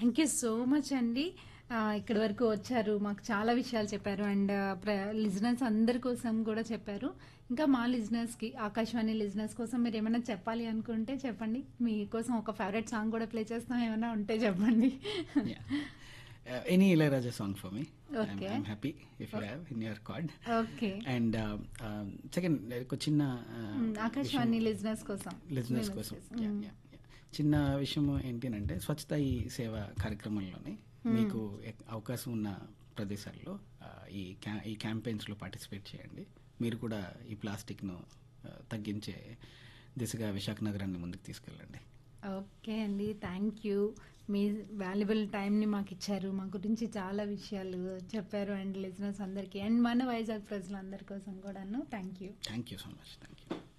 Thank you so much అండి. ఇక్కడి వరకు వచ్చారు. మాకు చాలా విషయాలు చెప్పారు. అండ్ లిజనర్స్ అందరి కోసం కూడా చెప్పారు. ఇంకా మా లిజనర్స్‌కి, ఆకాశవాణి లిజనర్స్ కోసం మీరేమైనా చెప్పాలి అనుకుంటే చెప్పండి. మీకోసం ఒక ఫేవరెట్ సాంగ్ కూడా ప్లే చేస్తాం. ఏమైనా ఉంటే చెప్పండి. Yeah. Any Ilayaraja song for me. Okay. I'm happy if you have in your card. Okay. And second, ఒక చిన్న ఆకాశవాణి లిజనర్స్ కోసం. లిజనర్స్ కోసం Yeah, yeah, yeah. చిన్న విషయం ఏంటి అంటే స్వచ్ఛత ఈ సేవ కార్యక్రమంలోనే మీకు అవకాశం ఉన్న ప్రదేశాల్లో ఈ క్యాంపెయిన్స్లో పార్టిసిపేట్ చేయండి. మీరు కూడా ఈ ప్లాస్టిక్ను తగ్గించే దిశగా విశాఖ నగరాన్ని ముందుకు తీసుకెళ్ళండి. ఓకే అండి. Thank you. మీ వాల్యుబుల్ టైంని మాకు ఇచ్చారు. మా గురించి చాలా విషయాలు చెప్పారు. అండ్ లిజనర్స్ అందరికీ అండ్ మన వైజాగ్ ప్రజలందరి కోసం కూడాను thank you. Thank you so much. Thank you.